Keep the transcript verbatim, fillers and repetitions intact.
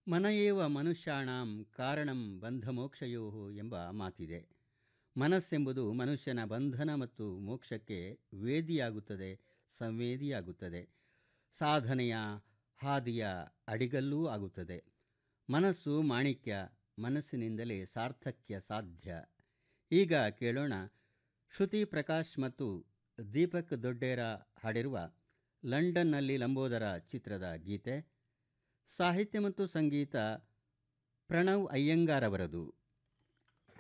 ಮನಯೇವ ಮನುಷ್ಯಾಣಾಂ ಕಾರಣಂ ಬಂಧಮೋಕ್ಷಯೋ ಎಂಬ ಮಾತಿದೆ. ಮನಸ್ಸೆಂಬುದು ಮನುಷ್ಯನ ಬಂಧನ ಮತ್ತು ಮೋಕ್ಷಕ್ಕೆ ವೇದಿಯಾಗುತ್ತದೆ, ಸಂವೇದಿಯಾಗುತ್ತದೆ, ಸಾಧನೆಯ ಹಾದಿಯ ಅಡಿಗಲ್ಲೂ ಆಗುತ್ತದೆ. ಮನಸ್ಸು ಮಾಣಿಕ್ಯ, ಮನಸ್ಸಿನಿಂದಲೇ ಸಾರ್ಥಕ್ಯ ಸಾಧ್ಯ. ಈಗ ಕೇಳೋಣ ಶ್ರುತಿ ಪ್ರಕಾಶ್ ಮತ್ತು ದೀಪಕ್ ದೊಡ್ಡೇರ ಹಾಡಿರುವ ಲಂಡನ್ನಲ್ಲಿ ಲಂಬೋದರ ಚಿತ್ರದ ಗೀತೆ. ಸಾಹಿತ್ಯ ಮತ್ತು ಸಂಗೀತ ಪ್ರಣವ್ ಅಯ್ಯಂಗಾರ್ ಅವರದು.